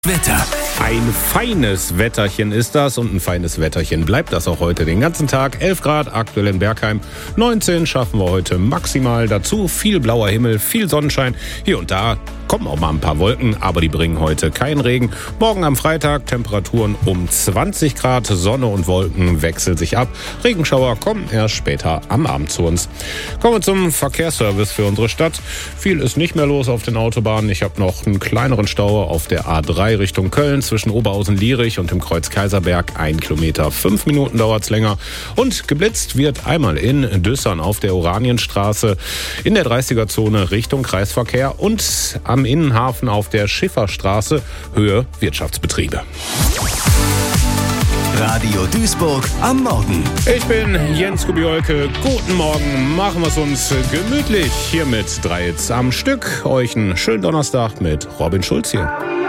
Wetter. Ein feines Wetterchen ist das und ein feines Wetterchen bleibt das auch heute den ganzen Tag. 11 Grad aktuell in Bergheim, 19 schaffen wir heute maximal. Dazu viel blauer Himmel, viel Sonnenschein. Hier und da kommen auch mal ein paar Wolken, aber die bringen heute keinen Regen. Morgen am Freitag Temperaturen um 20 Grad, Sonne und Wolken wechseln sich ab. Regenschauer kommen erst später am Abend zu uns. Kommen wir zum Verkehrsservice für unsere Stadt. Viel ist nicht mehr los auf den Autobahnen. Ich habe noch einen kleineren Stau auf der A3 Richtung Köln zwischen Oberhausen-Lierich und dem Kreuz Kaiserberg. 1 Kilometer, 5 Minuten dauert's länger. Und geblitzt wird einmal in Düssern auf der Oranienstraße in der 30er-Zone Richtung Kreisverkehr und am Innenhafen auf der Schifferstraße Höhe Wirtschaftsbetriebe. Radio Duisburg am Morgen. Ich bin Jens Kubiolke. Guten Morgen. Machen wir es uns gemütlich hier mit 3 Hits am Stück. Euch einen schönen Donnerstag mit Robin Schulz hier.